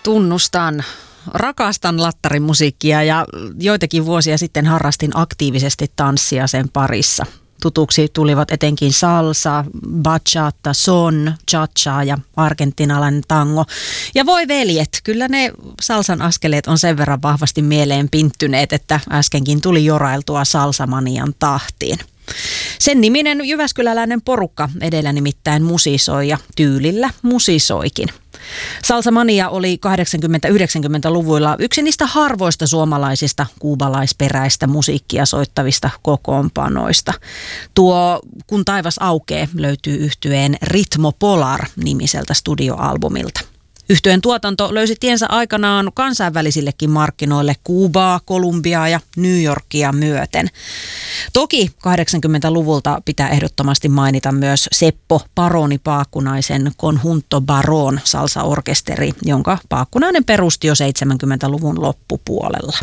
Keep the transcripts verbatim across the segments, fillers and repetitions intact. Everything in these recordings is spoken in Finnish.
Tunnustan. Rakastan lattarimusiikkia ja joitakin vuosia sitten harrastin aktiivisesti tanssia sen parissa. Tutuksi tulivat etenkin salsa, bachata, son, cha-cha ja argentinalainen tango. Ja voi veljet, kyllä ne salsan askeleet on sen verran vahvasti mieleen pinttyneet, että äskenkin tuli jorailtua salsamanian tahtiin. Sen niminen jyväskyläläinen porukka edellä nimittäin musisoi ja tyylillä musisoikin. Salsamania oli kahdeksankymmentä-yhdeksänkymmentäluvuilla yksi niistä harvoista suomalaisista kuubalaisperäistä musiikkia soittavista kokoonpanoista. Tuo Kun taivas aukee löytyy yhtyeen Ritmo Polar-nimiseltä studioalbumilta. Yhtyeen tuotanto löysi tiensä aikanaan kansainvälisillekin markkinoille Kuubaa, Kolumbiaa ja New Yorkia myöten. Toki kahdeksankymmentäluvulta pitää ehdottomasti mainita myös Seppo Paroni Paakkunaisen Conjunto Baron salsaorkesteri, jonka Paakkunainen perusti jo seitsemänkymmentäluvun loppupuolella.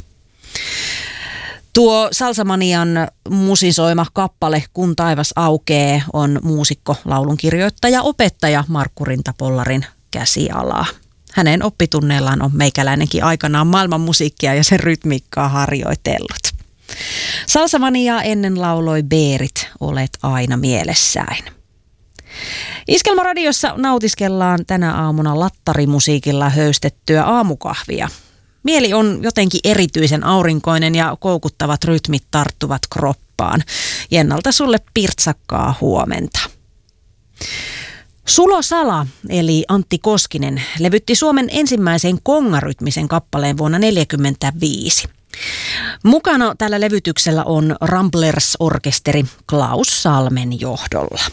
Tuo Salsamanian musisoima kappale Kun taivas aukee on muusikko, laulunkirjoittaja, opettaja Markku Rintapollarin käsialaa. Hänen oppitunneillaan on meikäläinenkin aikanaan maailman musiikkia ja sen rytmiikkaa harjoitellut. Salsamaniaa ennen lauloi Beerit, Olet aina mielessäin. Iskelmaradiossa nautiskellaan tänä aamuna lattarimusiikilla höystettyä aamukahvia. Mieli on jotenkin erityisen aurinkoinen ja koukuttavat rytmit tarttuvat kroppaan. Jennalta sulle pirtsakkaa huomenta. Sulo Sala eli Antti Koskinen levytti Suomen ensimmäisen kongarytmisen kappaleen vuonna tuhatyhdeksänsataaneljäkymmentäviisi. Mukana tällä levytyksellä on Ramblers-orkesteri Klaus Salmen johdolla.